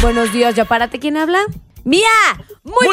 Buenos días, ya párate. ¿Quién habla? ¡Mía! Muy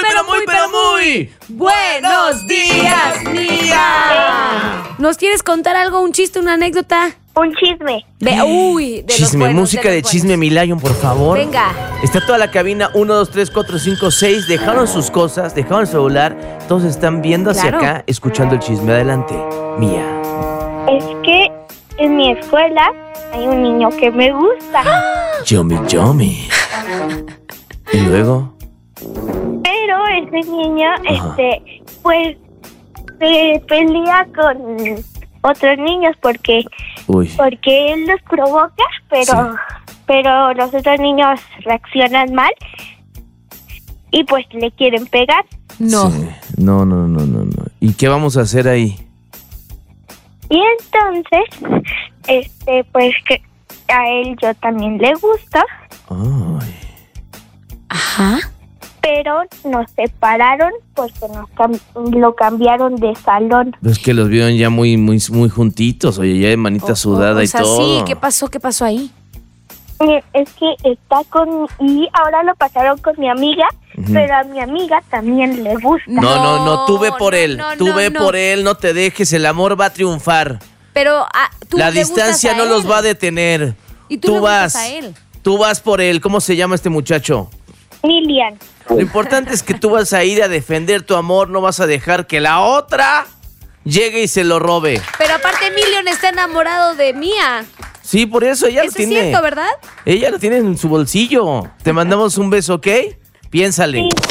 buenos días, Mía. ¿Nos quieres contar algo, un chiste, una anécdota? Un chisme. De los Chisme, buenos, música de los chisme, buenos. mi Lion, por favor. Venga. Está toda la cabina, 1, 2, 3, 4, 5, 6. Dejaron sus cosas, dejaron el celular. Todos están viendo hacia Claro. acá, escuchando el chisme. Adelante, Mía. Es que en mi escuela hay un niño que me gusta, Yomi. ¿Y luego? pero ese niño, Ajá. pues, se pelea con otros niños porque Uy. él los provoca, pero los otros niños reaccionan mal y pues le quieren pegar. No. Sí. No. ¿Y qué vamos a hacer ahí? Y entonces, pues que a él yo también le gusto, Ay. Ajá. pero nos separaron porque lo cambiaron de salón. Es que los vieron ya muy juntitos, oye, ya de manita sudada o y sea, todo. sí, ¿qué pasó ahí? Es que y ahora lo pasaron con mi amiga, pero a mi amiga también le gusta. No, tú ve por él, no. por él, no te dejes, el amor va a triunfar. Pero tú La le gustas distancia a no él. los va a detener. Y tú le gustas a él. Tú vas por él, ¿cómo se llama este muchacho? Lilian. Lo importante es que tú vas a ir a defender tu amor, no vas a dejar que la otra llegue y se lo robe. Pero aparte, Emilion está enamorado de Mía. Sí, por eso ella lo Eso es tiene. cierto, ¿verdad? Ella lo tiene en su bolsillo. Te mandamos un beso, ¿ok? Piénsale. Sí.